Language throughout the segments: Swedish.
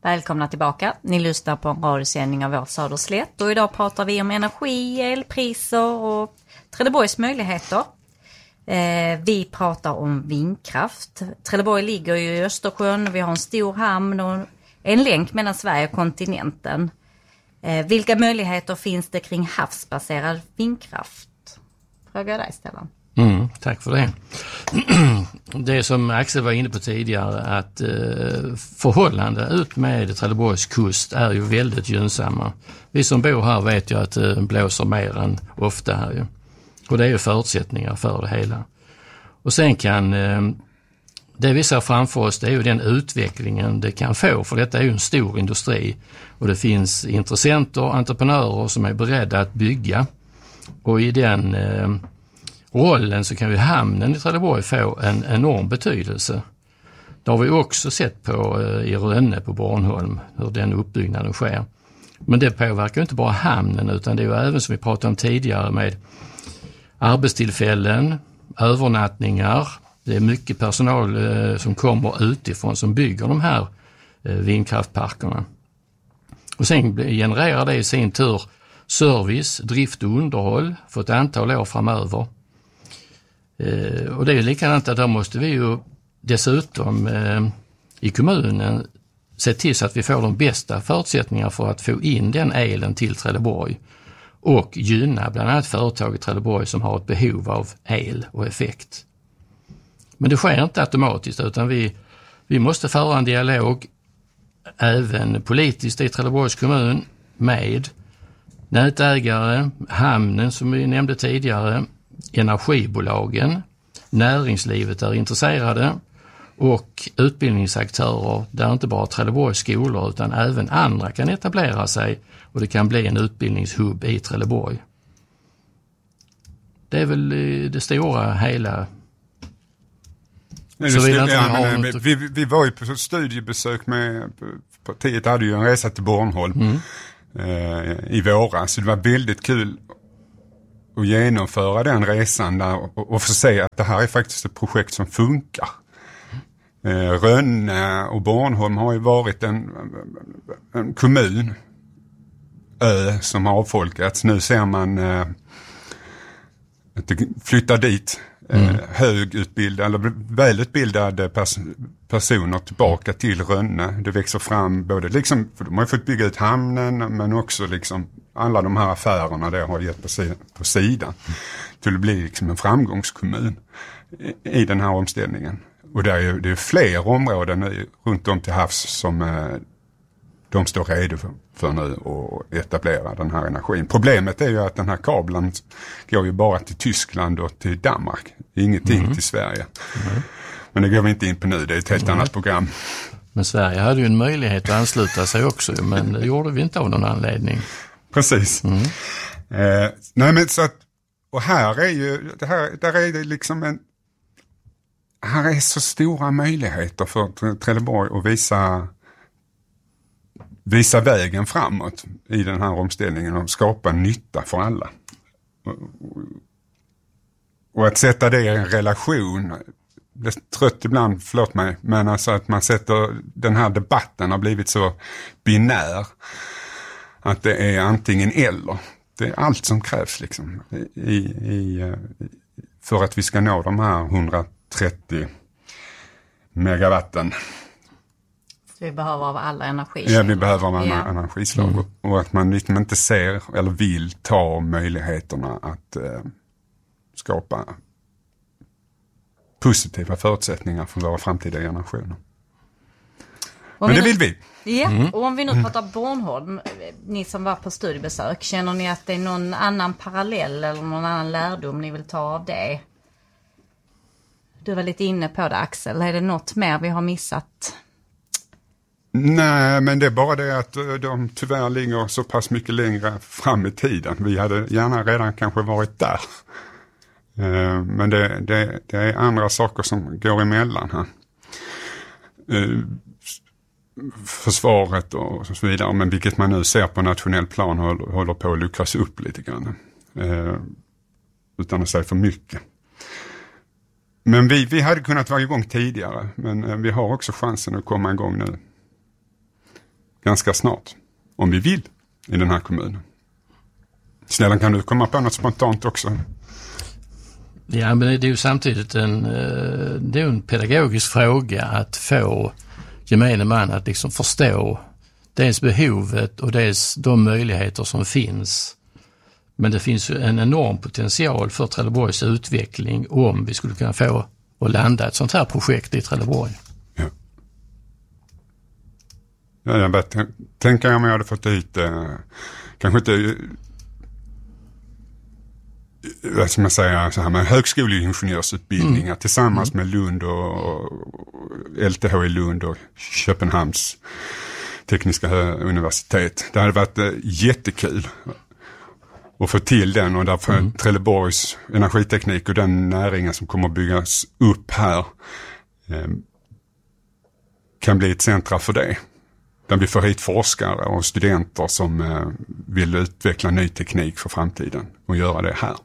Välkomna tillbaka. Ni lyssnar på en radiosändning av Vår Söderslätt och idag pratar vi om energi, elpriser och Trelleborgs möjligheter. Vi pratar om vindkraft. Trelleborg ligger ju i Östersjön, vi har en stor hamn och en länk mellan Sverige och kontinenten. Vilka möjligheter finns det kring havsbaserad vindkraft? Frågar dig, Stellan. Tack för det. Det som Axel var inne på tidigare, att förhållande ut med Trelleborgs kust är ju väldigt gynnsamma. Vi som bor här vet ju att det blåser mer än ofta här ju. Och det är ju förutsättningar för det hela. Och sen kan det vi ser framför oss, det är ju den utvecklingen det kan få, för detta är ju en stor industri och det finns intressenter, entreprenörer som är beredda att bygga, och i den rollen så kan ju hamnen i Trelleborg få en enorm betydelse. Det har vi också sett på i Rönne på Bornholm, hur den uppbyggnaden sker. Men det påverkar inte bara hamnen, utan det är ju även, som vi pratade om tidigare, med arbetstillfällen, övernattningar. Det är mycket personal som kommer utifrån som bygger de här vindkraftparkerna. Och sen genererar det i sin tur service, drift och underhåll för ett antal år framöver. Och det är ju likadant att där måste vi ju dessutom i kommunen se till så att vi får de bästa förutsättningar för att få in den elen till Trelleborg och gynna bland annat företag i Trelleborg som har ett behov av el och effekt. Men det sker inte automatiskt, utan vi måste föra en dialog även politiskt i Trelleborgs kommun med nätägare, hamnen som vi nämnde tidigare, energibolagen, näringslivet är intresserade och utbildningsaktörer där inte bara Trelleborgs skolor utan även andra kan etablera sig, och det kan bli en utbildningshubb i Trelleborg. Det är väl det stora hela. Vi var ju på studiebesök med partiet, hade ju en resa till Bornholm i våras, så det var väldigt kul att genomföra den resan där och få se att det här är faktiskt ett projekt som funkar. Rönne och Bornholm har ju varit en kommun som har avfolkats. Nu ser man att det flyttar dit högutbildade eller välutbildade personer tillbaka till Rönne. Det växer fram både liksom, för de har fått bygga ut hamnen, men också liksom alla de här affärerna där har gett på sidan till att bli liksom en framgångskommun i den här omställningen. Och det är fler områden runt om till havs som de står redo för nu att etablera den här energin. Problemet är ju att den här kabeln går ju bara till Tyskland och till Danmark. Ingenting till Sverige. Men det går vi inte in på nu, det är ett helt annat program. Men Sverige hade ju en möjlighet att ansluta sig också, men det gjorde vi inte av någon anledning. Precis. Nej, men så att, och här är ju, där är det liksom här är så stora möjligheter för Trelleborg att visa vägen framåt i den här omställningen och skapa nytta för alla. Och att sätta det i en relation, det är trött ibland, förlåt mig, men alltså att man sätter, den här debatten har blivit så binär att det är antingen eller. Det är allt som krävs liksom för att vi ska nå de här 130 megawatten. Vi behöver av alla energislag. Ja, vi behöver av alla energislag. Och att man liksom inte ser eller vill ta möjligheterna att skapa positiva förutsättningar för våra framtida generationer. Men det vill vi. Ja, och om vi nu pratar Bornholm, ni som var på studiebesök, känner ni att det är någon annan parallell eller någon annan lärdom ni vill ta av det? Du var lite inne på det, Axel. Är det något mer vi har missat? Nej, men det är bara det att de tyvärr ligger så pass mycket längre fram i tiden. Vi hade gärna redan kanske varit där. Men det är andra saker som går emellan här. Försvaret och så vidare, men vilket man nu ser på nationell plan håller på att luckras upp lite grann. Utan att säga för mycket. Men vi hade kunnat vara igång tidigare, men vi har också chansen att komma igång nu. ganska snart. Om vi vill i den här kommunen. Snälla, kan du komma på något spontant också? Ja, men det är ju samtidigt det är en pedagogisk fråga att få gemene man att liksom förstå dels behovet och dels de möjligheter som finns. Men det finns ju en enorm potential för Trelleborgs utveckling om vi skulle kunna få att landa ett sånt här projekt i Trelleborg. Ja. Ja, jag bara tänker om jag hade fått ut kanske inte vad ska man säga, så här med högskoleingenjörsutbildningar tillsammans med Lund och LTH i Lund och Köpenhamns tekniska universitet. Det hade varit jättekul att få till den, och därför Trelleborgs energiteknik och den näringen som kommer att byggas upp här kan bli ett centra för det. Där vi får hit forskare och studenter som vill utveckla ny teknik för framtiden och göra det här.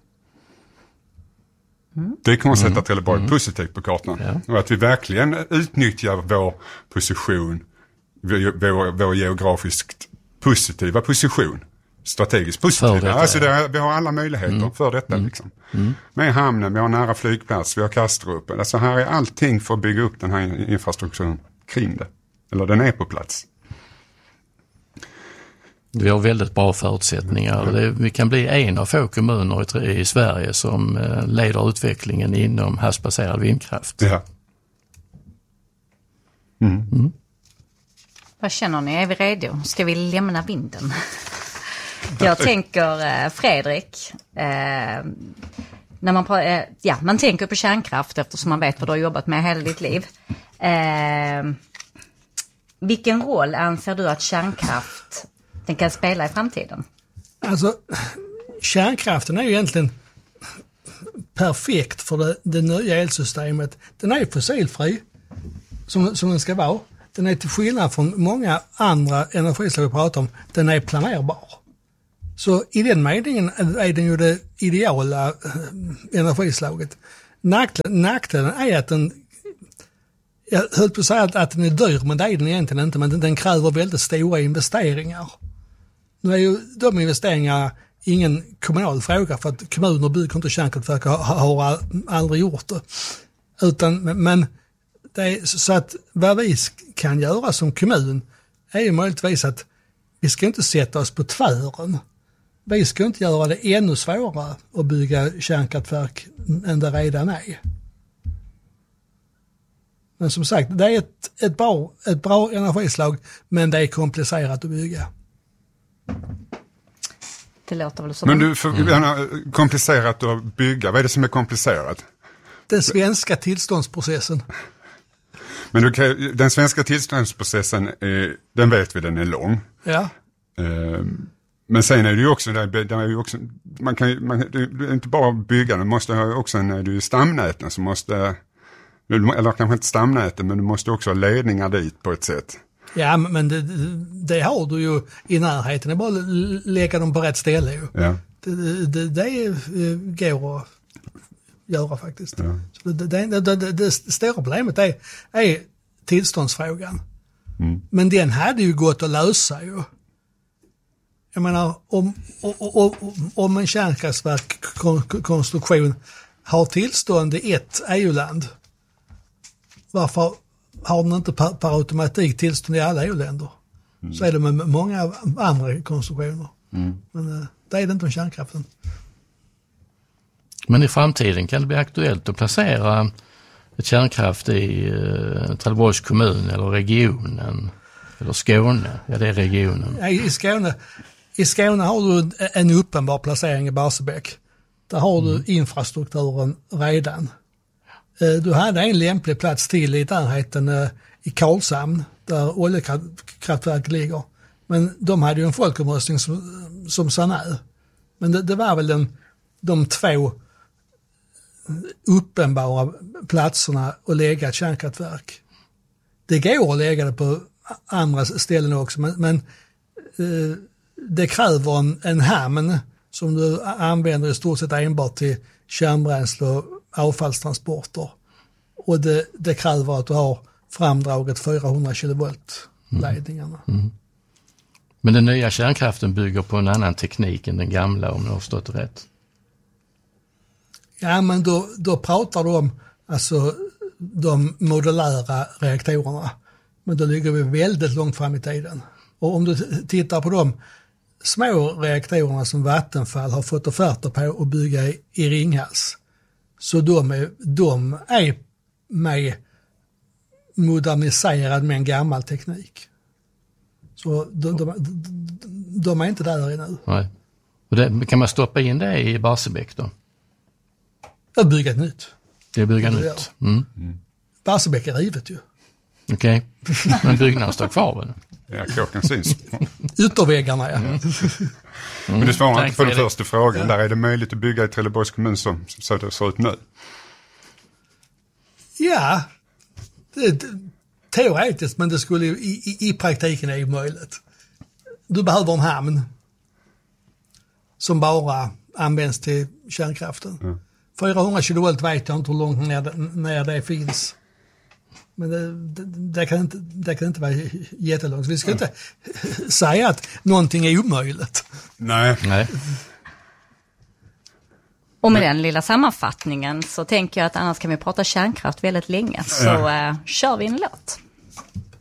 Det kommer att sätta Trelleborg positivt på kartan. Ja. Och att vi verkligen utnyttjar vår position, vår geografiskt positiva position, strategiskt positiva. Alltså vi har alla möjligheter för detta. Liksom. Med hamnen, vi har nära flygplats, vi har Kastrup. Alltså här är allting för att bygga upp den här infrastrukturen kring det. Eller den är på plats. Vi har väldigt bra förutsättningar. Vi kan bli en av få kommuner i Sverige som leder utvecklingen inom havsbaserad vindkraft. Ja. Vad känner ni? Är vi redo? Ska vi lämna vinden? Jag tänker Fredrik, när man tänker på kärnkraft eftersom man vet vad du har jobbat med hela ditt liv. Vilken roll anser du att kärnkraft den kan spela i framtiden? Alltså, kärnkraften är ju egentligen perfekt för det nya elsystemet. Den är fossilfri, som den ska vara. Den är till skillnad från många andra energislag vi pratar om, den är planerbar. Så i den meningen är den ju det ideala energislaget. Nackdelen är att jag höll på att säga att den är dyr, men det är den egentligen inte. Men den kräver väldigt stora investeringar. Nu är ju de investeringarna ingen kommunal fråga, för att kommuner bygger inte kärnkraftverk har aldrig gjort det. Men det är så att vad vi kan göra som kommun är ju möjligtvis att vi ska inte sätta oss på tvären. Vi ska inte göra det ännu svårare att bygga kärnkraftverk än det redan är. Men som sagt, det är ett bra energislag, men det är komplicerat att bygga. Det låter väl som... Men du, komplicerat att bygga, vad är det som är komplicerat? Den svenska tillståndsprocessen. Men den svenska tillståndsprocessen, den vet vi, den är lång. Ja. Men sen är det ju också, det är ju också man kan inte bara bygga, man måste ha också stamnäten som måste, eller kanske inte stamnäten, men du måste också ha ledningar dit på ett sätt. Ja, men det har du ju i närheten. Det är bara att lägga dem på rätt ställe. Ju. Ja. Det går att göra faktiskt. Ja. Så det stora problemet är tillståndsfrågan. Men den hade ju gått att lösa ju. Jag menar, om en kärnkraftverkskonstruktion har tillstånd i ett EU-land, varför har den inte per automatik tillstånd i alla EU-länder? Så är det med många andra konstruktioner. Men det är det inte om kärnkraften. Men i framtiden kan det bli aktuellt att placera ett kärnkraft i Trelleborgs kommun eller regionen eller Skåne? Ja, det är regionen. Ja, i Skåne har du en uppenbar placering i Barsebäck. Där har du infrastrukturen redan. Du hade en lämplig plats till i närheten i Karlshamn där oljekraftverk ligger. Men de hade ju en folkomröstning som sa nej. Men det var väl de två uppenbara platserna att lägga ett kärnkraftverk. Det går att lägga det på andra ställen också, men det kräver en hamn som du använder i stort sett enbart till kärnbränsle och avfallstransporter. Och det kräver att du har framdraget 400 kilovolt ledningarna. Men den nya kärnkraften bygger på en annan teknik än den gamla, om jag har förstått det rätt. Ja, men då pratar du om alltså, de modulära reaktorerna. Men då ligger vi väldigt långt fram i tiden. Och om du tittar på de små reaktorerna som Vattenfall har fått offerter på att bygga i Ringhals, så de är med moderniserad med en gammal teknik. Så de är inte där ännu. Nej. Och kan man stoppa in det i Barsebäck då? Att bygga ett nytt. Det är bygga nytt. Mm. Barsebäck är rivet ju. Okej. Men byggnaden står kvar väl? Ja, kåken syns. Ytterväggarna, ja. Men du svarar inte på den första frågan. Där är det möjligt att bygga i Trelleborgs kommun som så det ser ut nu? Ja, teoretiskt, men det skulle i praktiken är möjligt. Du behöver en hamn som bara används till kärnkraften. Mm. 400 kilovolt vet jag inte hur långt ner det finns. Men det kan inte vara jättelångt. Vi ska inte säga att någonting är omöjligt. Nej. Och med den lilla sammanfattningen så tänker jag att annars kan vi prata kärnkraft väldigt länge. Så kör vi en låt.